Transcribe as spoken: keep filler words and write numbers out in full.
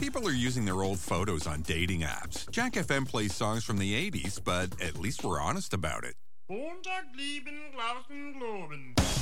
People are using their old photos on dating apps. Jack F M plays songs from the eighties, but at least we're honest about it. Montag, lieben, Glauben, Globen.